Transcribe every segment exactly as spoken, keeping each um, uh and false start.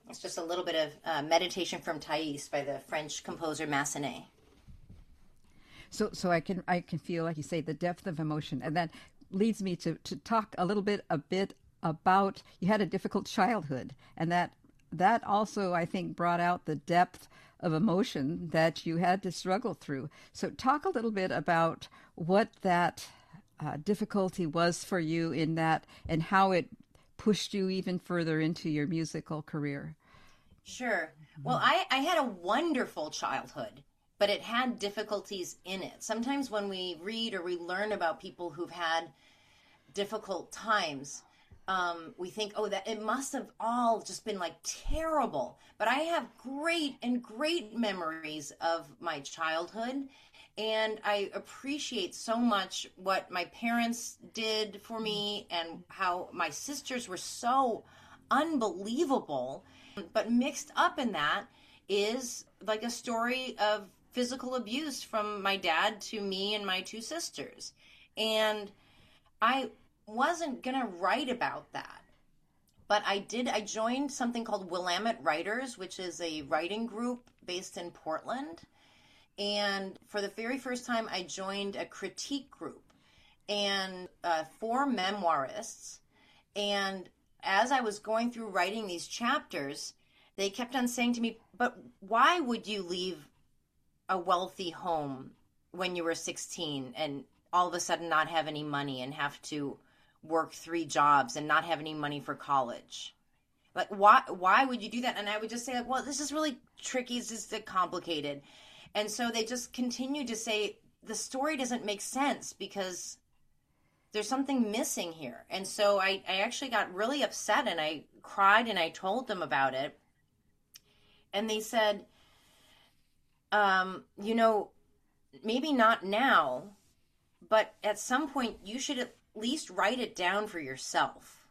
It's just a little bit of uh, Meditation from Thais by the French composer Massenet. So, so I can I can feel, like you say, the depth of emotion, and that leads me to, to talk a little bit a bit about, you had a difficult childhood, and that that also, I think, brought out the depth of emotion that you had to struggle through. So, talk a little bit about what that uh, difficulty was for you in that, and how it pushed you even further into your musical career. Sure. Well, I, I had a wonderful childhood, but it had difficulties in it. Sometimes when we read or we learn about people who've had difficult times, um, we think, oh, that it must have all just been like terrible. But I have great and great memories of my childhood. And I appreciate so much what my parents did for me and how my sisters were so unbelievable. But mixed up in that is like a story of physical abuse from my dad to me and my two sisters. And I wasn't going to write about that. But I did, I joined something called Willamette Writers, which is a writing group based in Portland. And for the very first time, I joined a critique group and uh, four memoirists. And as I was going through writing these chapters, they kept on saying to me, but why would you leave a wealthy home when you were sixteen and all of a sudden not have any money and have to work three jobs and not have any money for college? Like, why, why would you do that? And I would just say, like, well, this is really tricky. It's just complicated. And so they just continued to say, the story doesn't make sense because there's something missing here. And so I, I actually got really upset and I cried and I told them about it. And they said, um, you know, maybe not now, but at some point you should at least write it down for yourself.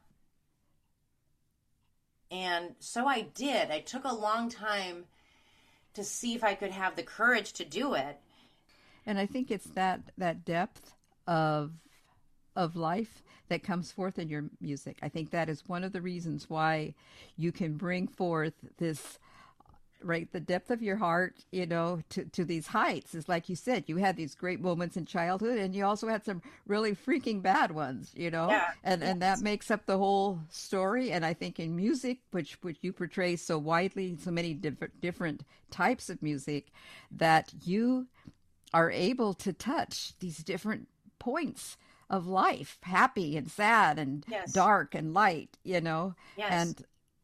And so I did. I took a long time to see if I could have the courage to do it. And I think it's that that depth of of life that comes forth in your music. I think that is one of the reasons why you can bring forth this, right, the depth of your heart, you know, to, to these heights. Is like you said, you had these great moments in childhood and you also had some really freaking bad ones, you know, Yeah. and, Yes. and that makes up the whole story. And I think in music, which, which you portray so widely, so many different, different types of music, that you are able to touch these different points of life, happy and sad and Yes. dark and light, you know, Yes. and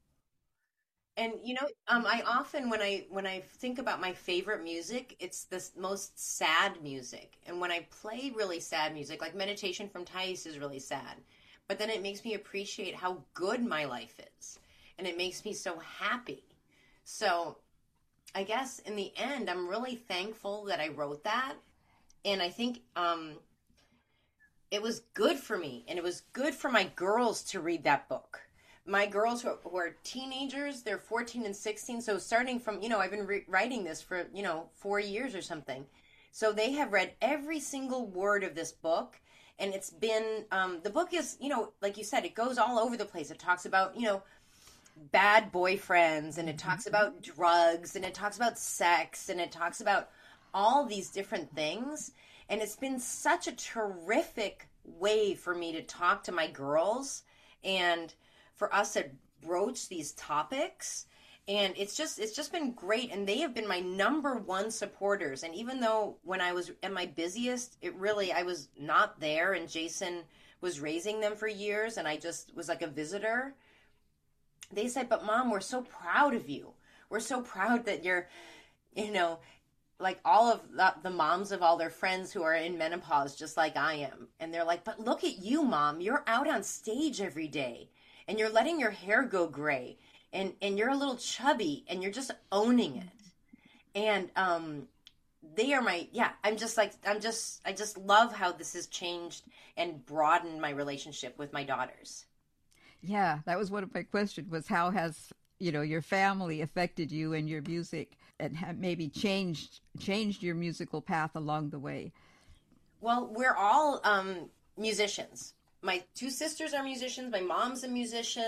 And you know, um, I often when I when I think about my favorite music, it's the most sad music. And when I play really sad music, like Meditation from Thais is really sad, but then it makes me appreciate how good my life is, and it makes me so happy. So I guess in the end, I'm really thankful that I wrote that, and I think um, it was good for me, and it was good for my girls to read that book. My girls who are, who are teenagers, they're fourteen and sixteen. So starting from, you know, I've been re- writing this for, you know, four years or something. So they have read every single word of this book. And it's been, um, the book is, you know, like you said, it goes all over the place. It talks about, you know, bad boyfriends, and it talks about drugs, and it talks about sex, and it talks about all these different things. And it's been such a terrific way for me to talk to my girls and for us to broach these topics. And it's just it's just been great, and they have been my number one supporters. And even though when I was at my busiest, it really I was not there, and Jason was raising them for years and I just was like a visitor, they said, but Mom, we're so proud of you. We're so proud that you're, you know, like all of the, the moms of all their friends who are in menopause just like I am. And they're like, but look at you, Mom, you're out on stage every day. And you're letting your hair go gray, and, and you're a little chubby, and you're just owning it. And um, they are my, yeah, I'm just like, I'm just, I just love how this has changed and broadened my relationship with my daughters. yeah, that was one of my questions, was how has, you know, your family affected you and your music, and have maybe changed changed your musical path along the way. Well, we're all um, musicians. My two sisters are musicians. My mom's a musician.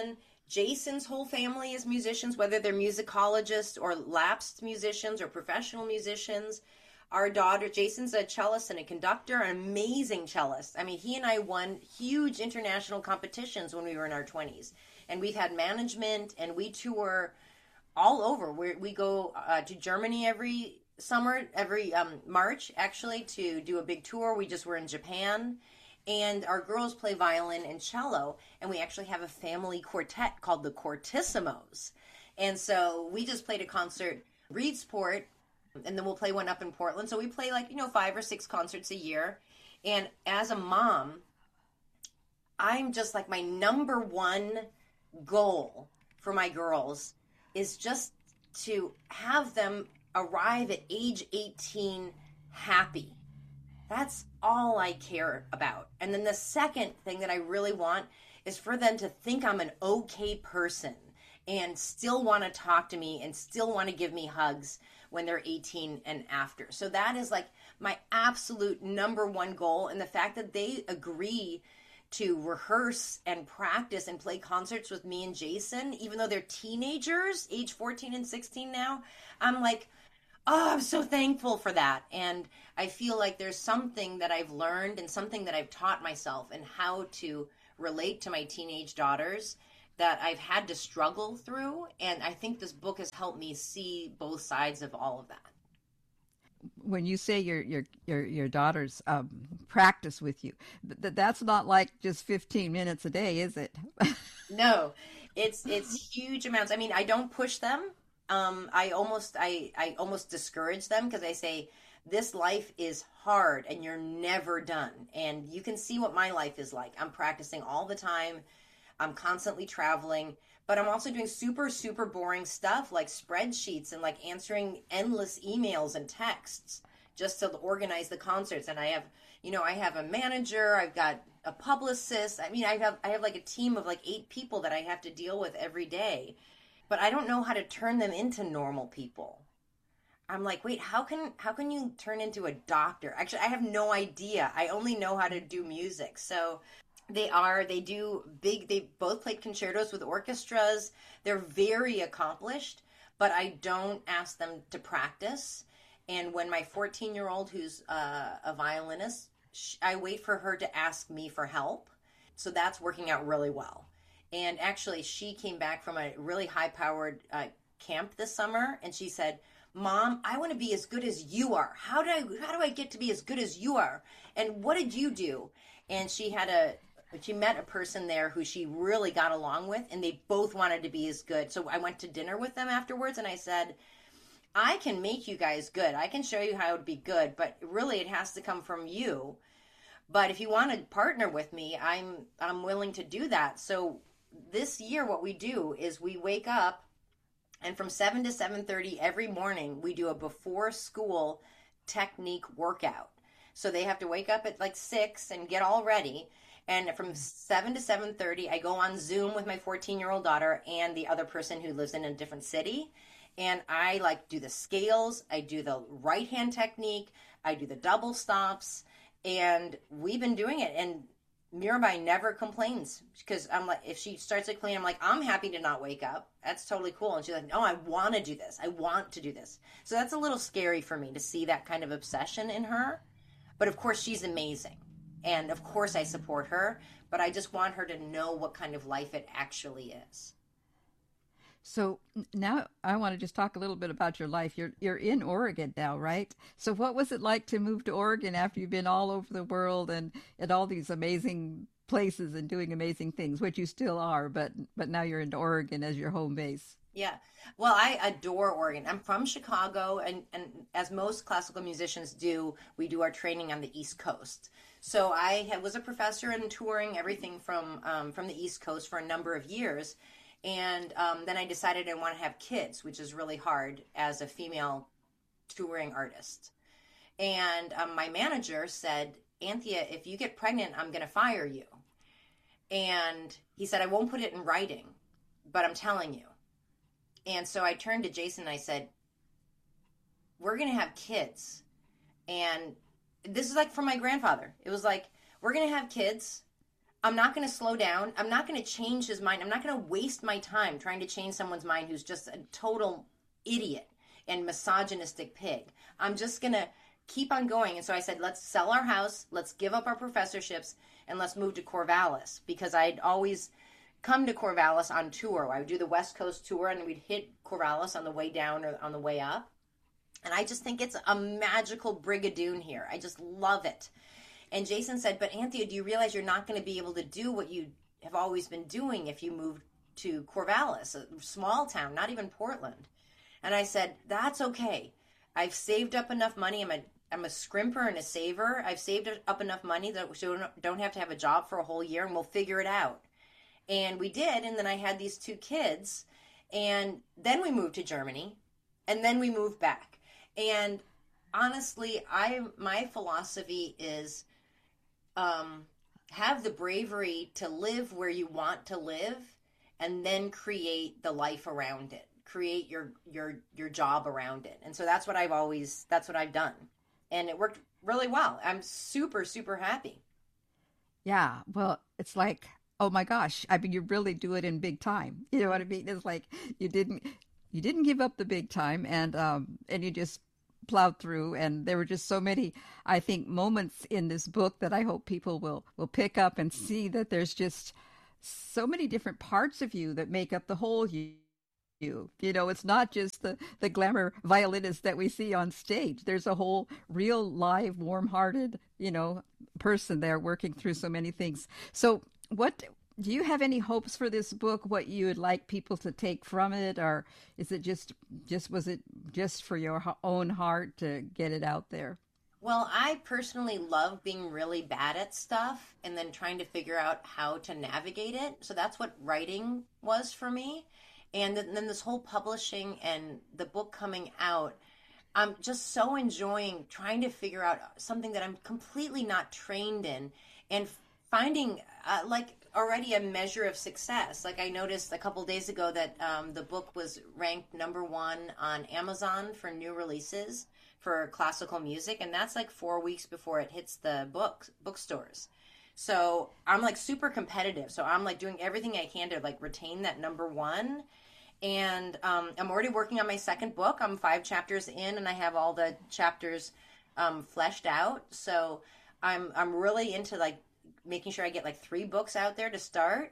Jason's whole family is musicians, whether they're musicologists or lapsed musicians or professional musicians. Our daughter, Jason's a cellist and a conductor, an amazing cellist. I mean, he and I won huge international competitions when we were in our twenties. And we've had management, and we tour all over. we we go uh, to Germany every summer, every um, March, actually, to do a big tour. We just were in Japan. And our girls play violin and cello. And we actually have a family quartet called the Quartissimos. And so we just played a concert, Reedsport, and then we'll play one up in Portland. So we play like, you know, five or six concerts a year. And as a mom, I'm just like, my number one goal for my girls is just to have them arrive at age eighteen happy. That's all I care about. And then the second thing that I really want is for them to think I'm an okay person and still want to talk to me and still want to give me hugs when they're eighteen and after. So that is like my absolute number one goal. And the fact that they agree to rehearse and practice and play concerts with me and Jason, even though they're teenagers, age fourteen and sixteen now, I'm like, oh, I'm so thankful for that. And I feel like there's something that I've learned and something that I've taught myself and how to relate to my teenage daughters that I've had to struggle through. And I think this book has helped me see both sides of all of that. When you say your your your your daughters um, practice with you, th- that's not like just fifteen minutes a day, is it? No, it's it's huge amounts. I mean, I don't push them. Um, I almost I I almost discourage them because I say this life is hard and you're never done. And you can see what my life is like. I'm practicing all the time. I'm constantly traveling, but I'm also doing super, super boring stuff like spreadsheets and like answering endless emails and texts just to organize the concerts. And I have, you know, I have a manager, I've got a publicist. I mean, I have, I have like a team of like eight people that I have to deal with every day, but I don't know how to turn them into normal people. I'm like, wait, how can, how can you turn into a doctor? Actually, I have no idea. I only know how to do music. So They are, they do big, they both played concertos with orchestras. They're very accomplished, but I don't ask them to practice. And when my fourteen-year-old, who's uh, a violinist, sh- I wait for her to ask me for help. So that's working out really well. And actually, she came back from a really high-powered uh, camp this summer, and she said, Mom, I want to be as good as you are. How do I, how do I get to be as good as you are? And what did you do? And she had a, she met a person there who she really got along with, and they both wanted to be as good. So I went to dinner with them afterwards, and I said, I can make you guys good. I can show you how to be good, but really it has to come from you. But if you want to partner with me, I'm I'm willing to do that. So this year what we do is we wake up, and from seven to seven thirty every morning we do a before school technique workout. So they have to wake up at like six and get all ready. And from seven to seven thirty, I go on Zoom with my fourteen-year-old daughter and the other person who lives in a different city. And I like do the scales, I do the right hand technique, I do the double stops, and we've been doing it. And Mirabai never complains because I'm like, if she starts to clean, I'm like, I'm happy to not wake up. That's totally cool. And she's like, no, I want to do this. I want to do this. So that's a little scary for me to see that kind of obsession in her. But of course, she's amazing. And of course I support her, but I just want her to know what kind of life it actually is. So now I want to just talk a little bit about your life. You're you're in Oregon now, right? So what was it like to move to Oregon after you've been all over the world and at all these amazing places and doing amazing things, which you still are, but but now you're in Oregon as your home base? Yeah. Well, I adore Oregon. I'm from Chicago, and, and as most classical musicians do, we do our training on the East Coast. So I had, was a professor and touring everything from um, from the East Coast for a number of years. And um, then I decided I want to have kids, which is really hard as a female touring artist. And um, my manager said, Anthea, if you get pregnant, I'm going to fire you. And he said, I won't put it in writing, but I'm telling you. And so I turned to Jason and I said, we're going to have kids. And this is like from my grandfather. It was like, we're going to have kids. I'm not going to slow down. I'm not going to change his mind. I'm not going to waste my time trying to change someone's mind who's just a total idiot and misogynistic pig. I'm just going to keep on going. And so I said, let's sell our house, let's give up our professorships, and let's move to Corvallis, because I'd always come to Corvallis on tour. I would do the West Coast tour, and we'd hit Corvallis on the way down or on the way up. And I just think it's a magical brigadoon here. I just love it. And Jason said, but Anthea, do you realize you're not going to be able to do what you have always been doing if you move to Corvallis, a small town, not even Portland? And I said, that's okay. I've saved up enough money. I'm a, I'm a scrimper and a saver. I've saved up enough money that we don't have to have a job for a whole year, and we'll figure it out. And we did, and then I had these two kids, and then we moved to Germany, and then we moved back. And honestly, I my philosophy is um, have the bravery to live where you want to live, and then create the life around it. Create your your your job around it. And so that's what I've always that's what I've done, and it worked really well. I'm super super happy. Yeah, well, it's like, oh my gosh, I mean, you really do it in big time. You know what I mean? It's like you didn't you didn't give up the big time, and um and you just plowed through. And there were just so many, I think, moments in this book that I hope people will will pick up and see that there's just so many different parts of you that make up the whole you. You you know, it's not just the the glamour violinist that we see on stage. There's a whole real live, warm-hearted, you know, person there working through so many things. So what do you have any hopes for this book, what you would like people to take from it, or is it just just was it just for your own heart to get it out there? Well, I personally love being really bad at stuff and then trying to figure out how to navigate it. So that's what writing was for me. And then, then this whole publishing and the book coming out, I'm just so enjoying trying to figure out something that I'm completely not trained in, and finding uh, like already a measure of success. Like I noticed a couple days ago that um, the book was ranked number one on Amazon for new releases for classical music, and that's like four weeks before it hits the book bookstores. So I'm like super competitive. So I'm like doing everything I can to like retain that number one. And um, I'm already working on my second book. I'm five chapters in, and I have all the chapters um, fleshed out. So I'm I'm really into like making sure I get like three books out there to start.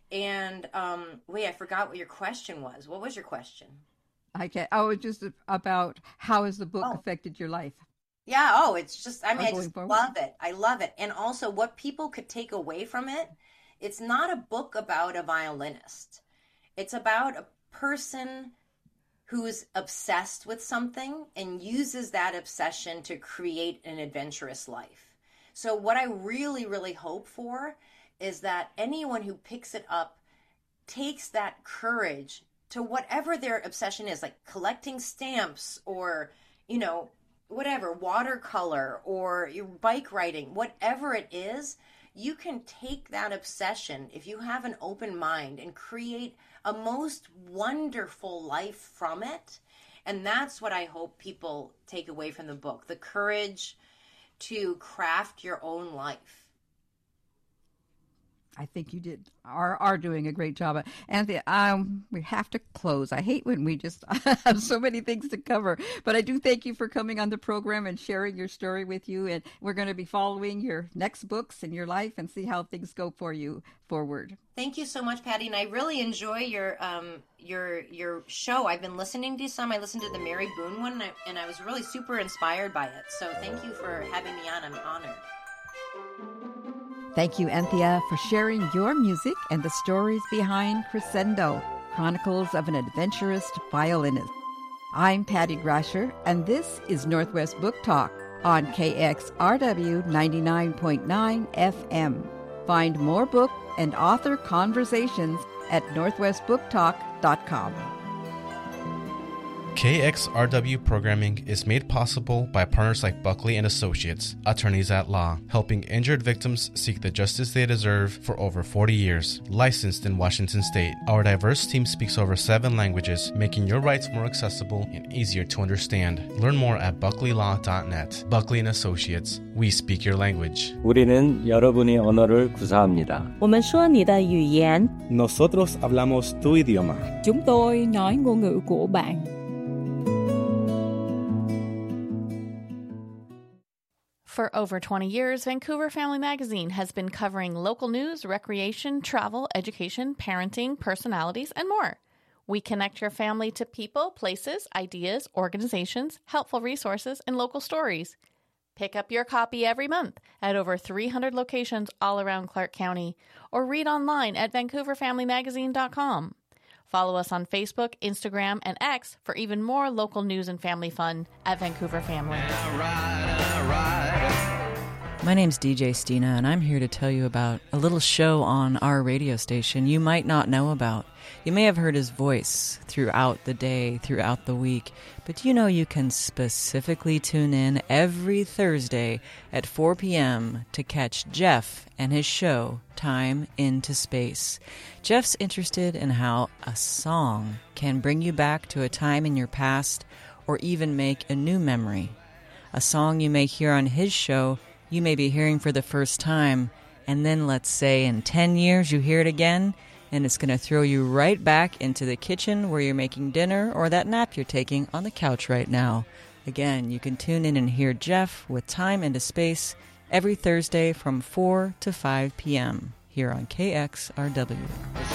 And um, wait, I forgot what your question was. What was your question? I get. Oh, it's just about how has the book Oh. affected your life? Yeah, oh, it's just, I mean, Or I going just forward? love it. I love it. And also what people could take away from it, it's not a book about a violinist. It's about a person who's obsessed with something and uses that obsession to create an adventurous life. So what I really, really hope for is that anyone who picks it up takes that courage to whatever their obsession is, like collecting stamps or, you know, whatever, watercolor or your bike riding, whatever it is, you can take that obsession if you have an open mind and create a most wonderful life from it. And that's what I hope people take away from the book, the courage to craft your own life. I think you did are are doing a great job. Anthea, um, we have to close. I hate when we just have so many things to cover, but I do thank you for coming on the program and sharing your story with you. And we're going to be following your next books in your life and see how things go for you forward. Thank you so much, Patty, and I really enjoy your um your your show. I've been listening to some. I listened to the Mary Boone one, and I, and I was really super inspired by it. So thank you for having me on. I'm honored. Thank you, Anthea, for sharing your music and the stories behind Crescendo, Chronicles of an Adventurous Violinist. I'm Patty Grasher, and this is Northwest Book Talk on K X R W ninety-nine point nine F M. Find more book and author conversations at northwest book talk dot com. K X R W programming is made possible by partners like Buckley and Associates, attorneys at law, helping injured victims seek the justice they deserve for over forty years. Licensed in Washington State, our diverse team speaks over seven languages, making your rights more accessible and easier to understand. Learn more at buckley law dot net. Buckley and Associates, we speak your language. 우리는 여러분의 언어를 구사합니다. 我们说你的语言. Nosotros hablamos tu idioma. Chúng tôi nói ngôn ngữ của bạn. For over twenty years, Vancouver Family Magazine has been covering local news, recreation, travel, education, parenting, personalities, and more. We connect your family to people, places, ideas, organizations, helpful resources, and local stories. Pick up your copy every month at over three hundred locations all around Clark County, or read online at vancouver family magazine dot com. Follow us on Facebook, Instagram, and X for even more local news and family fun at Vancouver Family. All right, all right. My name's D J Stina, and I'm here to tell you about a little show on our radio station you might not know about. You may have heard his voice throughout the day, throughout the week, but you know you can specifically tune in every Thursday at four p.m. to catch Jeff and his show, Time into Space. Jeff's interested in how a song can bring you back to a time in your past or even make a new memory. A song you may hear on his show you may be hearing for the first time, and then let's say in ten years you hear it again, and it's going to throw you right back into the kitchen where you're making dinner or that nap you're taking on the couch right now. Again, you can tune in and hear Jeff with Time into Space every Thursday from four to five p.m. here on K X R W.